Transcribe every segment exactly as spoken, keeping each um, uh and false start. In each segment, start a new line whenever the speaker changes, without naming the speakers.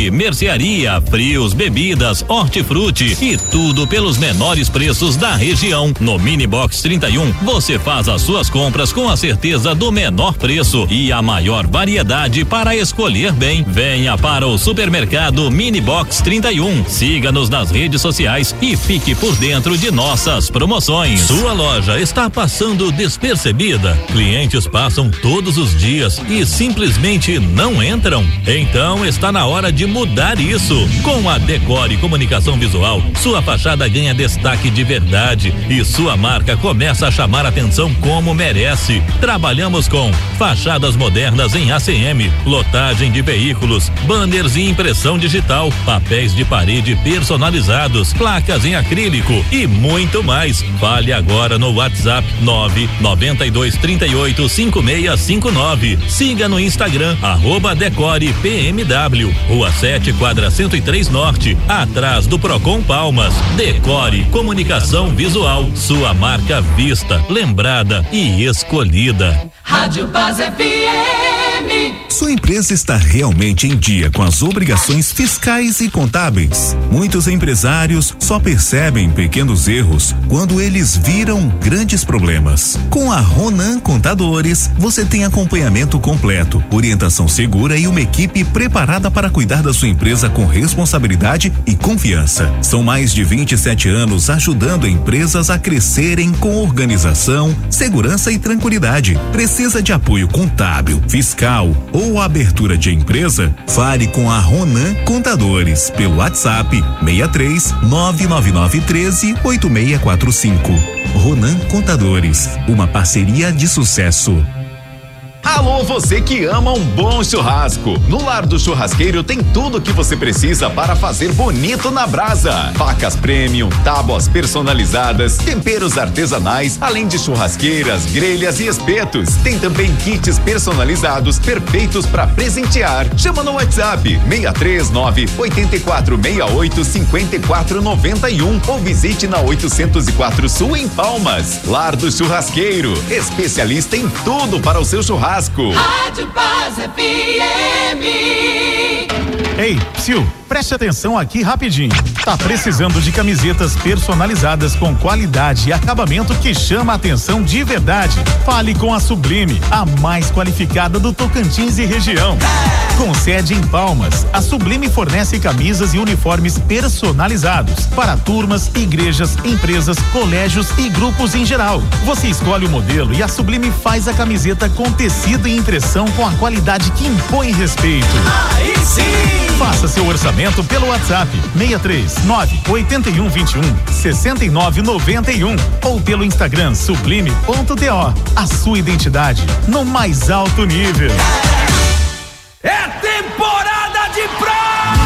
açougue, mercearia, frios, bebidas, hortifruti e tudo pelos menores preços da região. No Mini Box trinta e um, você faz as suas compras com a certeza do menor preço e a maior variedade para escolher bem. Venha para o supermercado Mini Box trinta e um. Siga-nos nas redes sociais e fique por dentro de nossas promoções. Sua loja está passando despercebida? Clientes passam todos os dias e simplesmente não entram? Então está na hora de mudar isso. Com a Decore Comunicação Visual, sua fachada ganha destaque de verdade e sua marca começa a chamar atenção como merece. Trabalhamos com fachadas modernas em A C M, lotagem de veículos, banners e impressão digital, papéis de parede personalizados, placas em acrílico e muito mais. Fale agora no WhatsApp nove nove dois três oito cinco seis cinco nove. Siga no Instagram arroba Decore P M W, Rua sete, quadra cento e três Norte, atrás do Procon Palmas. Decore Comunicação Visual, sua marca vista, lembrada e escolhida.
Rádio Paz F M.
Sua empresa está realmente em dia com as obrigações fiscais e contábeis? Muitos empresários só percebem pequenos erros quando eles viram grandes problemas. Com a Ronan Contadores, você tem acompanhamento completo, orientação segura e uma equipe preparada para cuidar da sua empresa com responsabilidade e confiança. São mais de vinte e sete anos ajudando empresas a crescerem com organização, segurança e tranquilidade. Precisa de apoio contábil, fiscal ou abertura de empresa? Fale com a Ronan Contadores pelo WhatsApp seis três nove nove nove um três oito seis quatro cinco. Ronan Contadores, uma parceria de sucesso.
Alô, você que ama um bom churrasco. No Lar do Churrasqueiro tem tudo o que você precisa para fazer bonito na brasa. Facas premium, tábuas personalizadas, temperos artesanais, além de churrasqueiras, grelhas e espetos. Tem também kits personalizados perfeitos para presentear. Chama no WhatsApp seis três nove oito quatro seis oito cinco quatro nove um ou visite na oitocentos e quatro Sul em Palmas. Lar do Churrasqueiro, especialista em tudo para o seu churrasco.
Rádio Paz F M.
Ei, Sil, preste atenção aqui rapidinho. Tá precisando de camisetas personalizadas com qualidade e acabamento que chama a atenção de verdade? Fale com a Sublime, a mais qualificada do Tocantins e região. Com sede em Palmas, a Sublime fornece camisas e uniformes personalizados para turmas, igrejas, empresas, colégios e grupos em geral. Você escolhe o modelo e a Sublime faz a camiseta com tecido e impressão com a qualidade que impõe respeito.
Aí sim!
Faça seu orçamento pelo WhatsApp seis três nove oito um dois um seis nove nove um ou pelo Instagram sublime ponto D O. A sua identidade no mais alto nível.
É temporada de praia!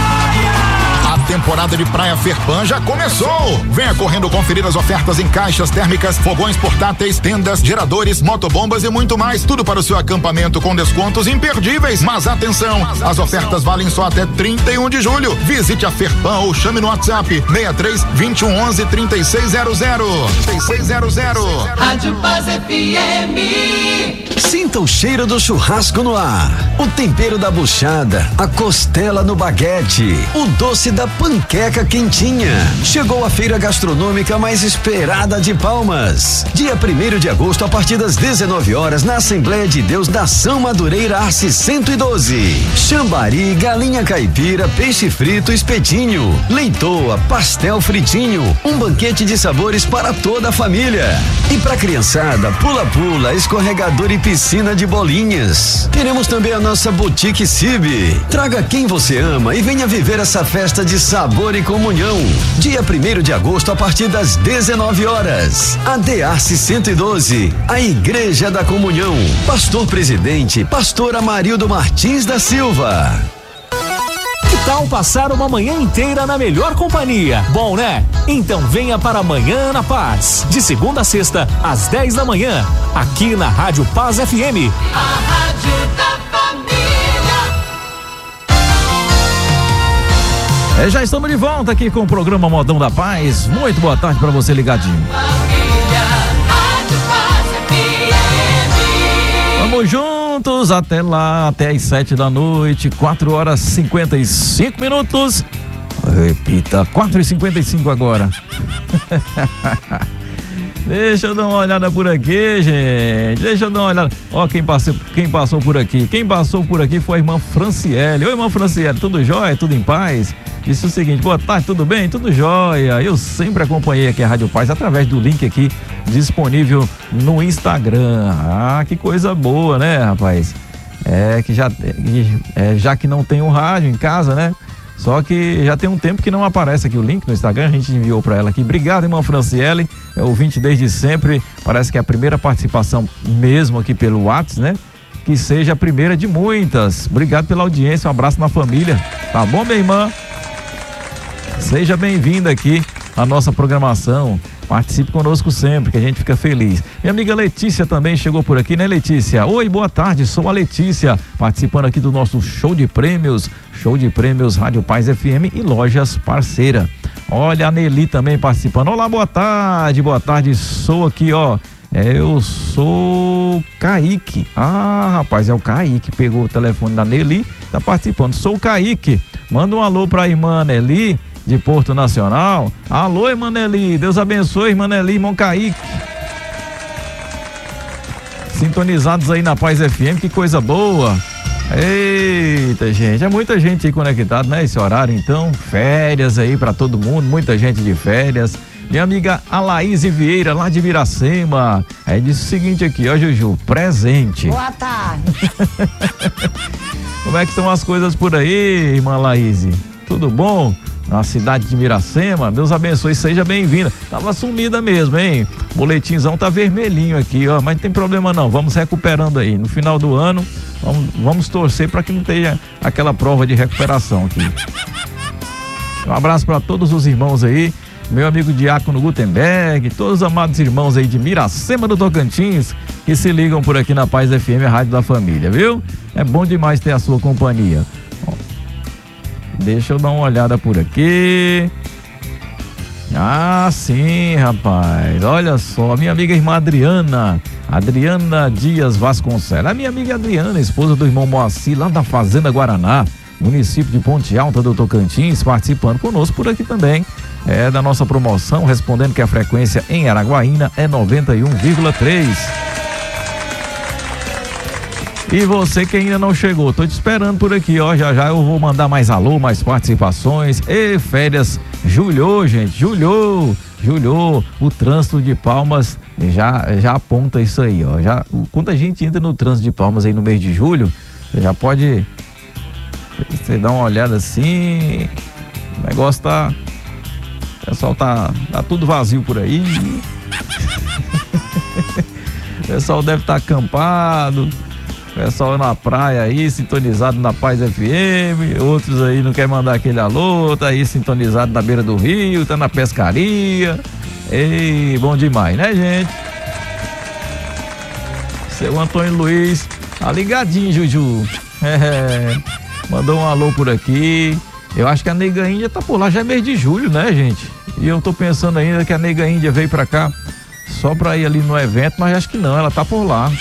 A temporada de Praia Ferpan já começou. Venha correndo conferir as ofertas em caixas térmicas, fogões portáteis, tendas, geradores, motobombas e muito mais. Tudo para o seu acampamento com descontos imperdíveis. Mas atenção, as ofertas valem só até trinta e um de julho. Visite a Ferpan ou chame no WhatsApp seis três dois um um um trinta e seis zero zero. trinta e seis zero zero.
Rádio Paz F M.
Sinta o cheiro do churrasco no ar, o tempero da buchada, a costela no baguete, o doce da panqueca quentinha. Chegou a feira gastronômica mais esperada de Palmas. Dia primeiro de agosto, a partir das dezenove horas, na Assembleia de Deus da São Madureira, Arce cento e doze. Chambari, galinha caipira, peixe frito, espetinho, leitoa, pastel fritinho, um banquete de sabores para toda a família. E pra criançada, pula-pula, escorregador e piscina de bolinhas. Teremos também a nossa Boutique Cibe. Traga quem você ama e venha viver essa festa de sabor e comunhão. Dia primeiro de agosto, a partir das dezenove horas. A D Arce cento e doze, a Igreja da Comunhão. Pastor Presidente, Pastor Amarildo Martins da Silva.
Que tal passar uma manhã inteira na melhor companhia? Bom, né? Então venha para Amanhã na Paz, de segunda a sexta, às dez da manhã, aqui na Rádio Paz F M.
A Rádio da Família.
É, já estamos de volta aqui com o programa Modão da Paz. Muito boa tarde para você ligadinho.
Família, Rádio Paz F M.
Vamos Vamos juntos até lá, até às sete da noite, quatro horas e cinquenta e cinco minutos. Repita, quatro e cinquenta e cinco agora. Deixa eu dar uma olhada por aqui, gente. Deixa eu dar uma olhada. Ó, quem passou, quem passou por aqui. Quem passou por aqui foi a irmã Franciele. Oi, irmã Franciele, tudo jóia? Tudo em paz? Disse o seguinte: boa tarde, tudo bem? Tudo jóia. Eu sempre acompanhei aqui a Rádio Paz através do link aqui disponível no Instagram. Ah, que coisa boa, né, rapaz? É que já, é, já que não tem um rádio em casa, né? Só que já tem um tempo que não aparece aqui o link no Instagram, a gente enviou para ela aqui. Obrigado, irmã Franciele, é ouvinte desde sempre, parece que é a primeira participação mesmo aqui pelo WhatsApp, né? Que seja a primeira de muitas. Obrigado pela audiência, um abraço na família. Tá bom, minha irmã? Seja bem-vinda aqui à nossa programação. Participe conosco sempre, que a gente fica feliz. Minha amiga Letícia também chegou por aqui, né, Letícia? Oi, boa tarde, sou a Letícia, participando aqui do nosso show de prêmios, show de prêmios Rádio Paz F M e Lojas Parceira. Olha, a Nelly também participando. Olá, boa tarde, boa tarde, sou aqui, ó. Eu sou Kaique. Ah, rapaz, é o Kaique, pegou o telefone da Nelly, tá participando. Sou o Kaique, manda um alô pra irmã Nelly, de Porto Nacional. Alô, irmã Nelly, Deus abençoe, irmã Nelly, irmão Kaique. Sintonizados aí na Paz F M, que coisa boa. Eita, gente, é muita gente aí conectada, né, esse horário, então, férias aí pra todo mundo, muita gente de férias. Minha amiga Alaíse Vieira, lá de Miracema, aí disse o seguinte aqui, ó, Juju, presente.
Boa tarde.
Como é que estão as coisas por aí, irmã Alaíse? Tudo bom? Na cidade de Miracema, Deus abençoe, seja bem-vinda. Tava sumida mesmo, hein? O boletinzão tá vermelhinho aqui, ó, mas não tem problema não, vamos recuperando aí. No final do ano, vamos, vamos torcer para que não tenha aquela prova de recuperação aqui. Um abraço para todos os irmãos aí, meu amigo Diácono Gutenberg, todos os amados irmãos aí de Miracema do Tocantins, que se ligam por aqui na Paz F M, a Rádio da Família, viu? É bom demais ter a sua companhia. Deixa eu dar uma olhada por aqui. Ah, sim, rapaz. Olha só, minha amiga irmã Adriana. Adriana Dias Vasconcelos. A minha amiga Adriana, esposa do irmão Moacir, lá da Fazenda Guaraná, município de Ponte Alta do Tocantins, participando conosco por aqui também. É da nossa promoção, respondendo que a frequência em Araguaína é noventa e um vírgula três. E você que ainda não chegou, tô te esperando por aqui, ó, já já eu vou mandar mais alô, mais participações. E férias, julho, gente, julho, julho, o trânsito de Palmas já, já aponta isso aí, ó, já, quando a gente entra no trânsito de Palmas aí no mês de julho, você já pode, você dá uma olhada assim, o negócio tá, o pessoal tá, tá tudo vazio por aí, o pessoal deve estar acampado, pessoal na praia aí, sintonizado na Paz F M, outros aí não quer mandar aquele alô, tá aí sintonizado na beira do rio, tá na pescaria. Ei, bom demais, né, gente? Seu Antônio Luiz, tá ligadinho, Juju. É, mandou um alô por aqui. Eu acho que a Nega Índia tá por lá, já é mês de julho, né, gente? E eu tô pensando ainda que a Nega Índia veio pra cá só pra ir ali no evento, mas acho que não, ela tá por lá.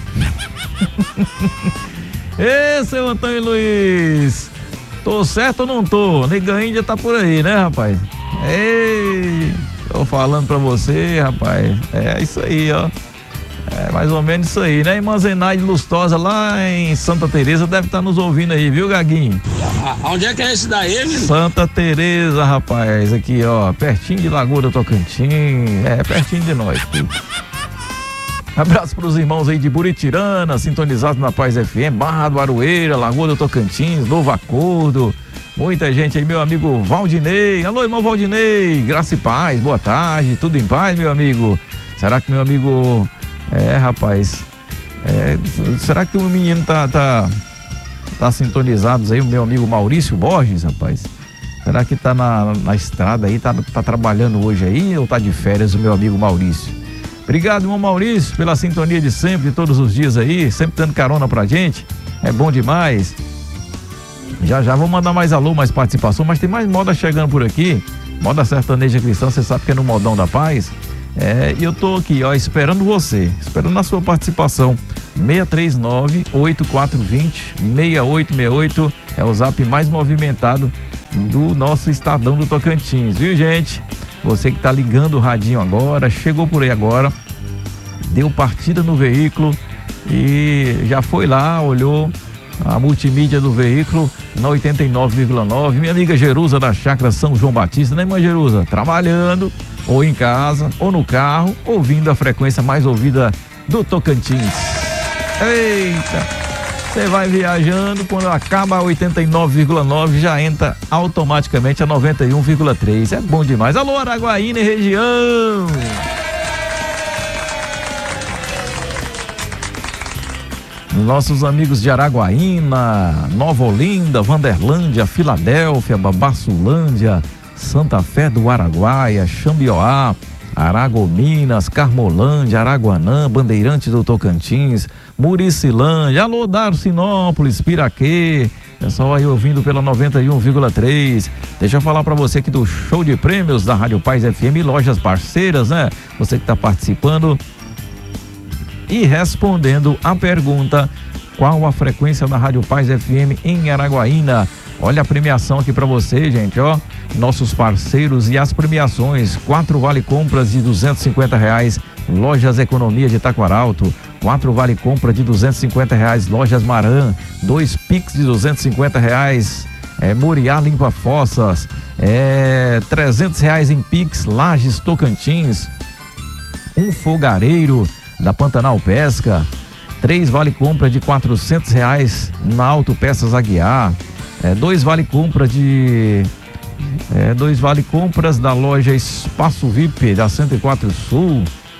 Ê, seu Antônio Luiz, tô certo ou não tô? Nega Índia tá por aí, né, rapaz? Ei, tô falando pra você, rapaz. É isso aí, ó. É mais ou menos isso aí, né? Irmã Zenaide Lustosa lá em Santa Teresa deve estar nos ouvindo aí, viu, Gaguinho?
Onde é que é esse daí, menino?
Santa Teresa, rapaz, aqui, ó, pertinho de Lagoa do Tocantins, é, pertinho de nós. Abraço para os irmãos aí de Buritirana, sintonizados na Paz F M, Barra do Aroeira, Lagoa do Tocantins, Novo Acordo, muita gente aí, meu amigo Valdinei. Alô, irmão Valdinei, graça e paz, boa tarde, tudo em paz, meu amigo? Será que meu amigo, é, rapaz, é, será que o menino tá, tá, tá sintonizado aí, o meu amigo Maurício Borges, rapaz? Será que tá na, na estrada aí, tá, tá trabalhando hoje aí ou tá de férias o meu amigo Maurício? Obrigado, irmão Maurício, pela sintonia de sempre, de todos os dias aí, sempre dando carona pra gente, é bom demais. Já já vou mandar mais alô, mais participação, mas tem mais moda chegando por aqui, moda sertaneja cristã, você sabe que é no Modão da Paz, é, e eu tô aqui, ó, esperando você, esperando a sua participação seis três nove, oito quatro dois zero, seis oito seis oito. É o zap mais movimentado do nosso Estadão do Tocantins, viu, gente? Você que tá ligando o radinho agora, chegou por aí agora, deu partida no veículo e já foi lá, olhou a multimídia do veículo na oitenta e nove vírgula nove. Minha amiga Jerusa da Chácara São João Batista, né, irmã Jerusa? Trabalhando, ou em casa, ou no carro, ouvindo a frequência mais ouvida do Tocantins. Eita! Você vai viajando, quando acaba a oitenta e nove vírgula nove, já entra automaticamente a noventa e um vírgula três. É bom demais. Alô, Araguaína e região! Nossos amigos de Araguaína, Nova Olinda, Vanderlândia, Filadélfia, Babassulândia, Santa Fé do Araguaia, Xambioá, Aragominas, Carmolândia, Araguanã, Bandeirantes do Tocantins, Muricilândia, alô, Darcinópolis, Piraquê, pessoal aí ouvindo pela noventa e um vírgula três. Deixa eu falar pra você aqui do show de prêmios da Rádio Paz F M, lojas parceiras, né? Você que tá participando e respondendo a pergunta: qual a frequência da Rádio Paz F M em Araguaína? Olha a premiação aqui pra você, gente, ó. Nossos parceiros e as premiações: quatro vale compras de duzentos e cinquenta reais, Lojas Economia de Taquaralto. Quatro vale compra de duzentos e cinquenta reais, Lojas Maran. Dois Pix de duzentos e cinquenta reais, é, Moriá Limpa Fossas. É, trezentos reais em Pix, Lages Tocantins. Um fogareiro da Pantanal Pesca. Três vale compra de quatrocentos reais na Autopeças Aguiar. É, dois vale compra de é, dois vale compras da loja Espaço V I P da cento e quatro Sul.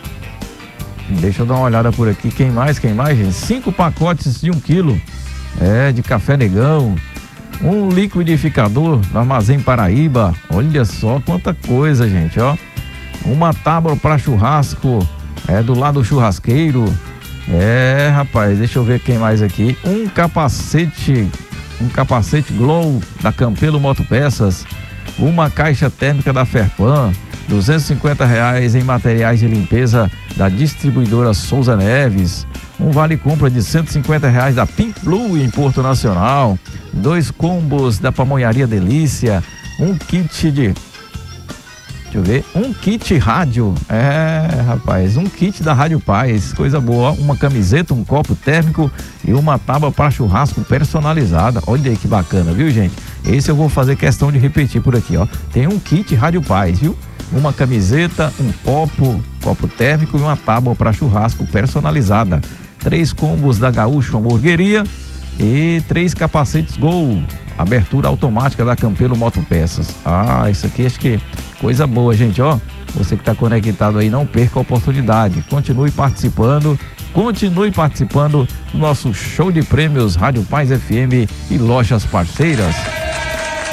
Deixa eu dar uma olhada por aqui. Quem mais? Quem mais, gente? Cinco pacotes de um quilo é, de café Negão. Um liquidificador no Armazém Paraíba. Olha só quanta coisa, gente, ó. Uma tábua para churrasco é do lado do churrasqueiro. É, rapaz, deixa eu ver quem mais aqui. Um capacete Um capacete Glow da Campelo Motopeças. Uma caixa térmica da Ferpan. duzentos e cinquenta reais em materiais de limpeza da distribuidora Souza Neves. Um vale compra de cento e cinquenta reais da Pink Blue em Porto Nacional. Dois combos da Pamonharia Delícia. Um kit de Deixa eu ver, um kit rádio, é, rapaz, um kit da Rádio Paz, coisa boa, uma camiseta, um copo térmico e uma tábua para churrasco personalizada. Olha aí que bacana, viu, gente? Esse eu vou fazer questão de repetir por aqui, ó. Tem um kit Rádio Paz, viu? Uma camiseta, um copo, copo térmico e uma tábua para churrasco personalizada. Três combos da Gaúcho Hamburgueria e três capacetes Gol. Abertura automática da Campelo Motopeças. Ah, isso aqui acho que coisa boa, gente, ó. Você que está conectado aí, não perca a oportunidade. Continue participando, continue participando do nosso show de prêmios Rádio Paz F M e lojas parceiras.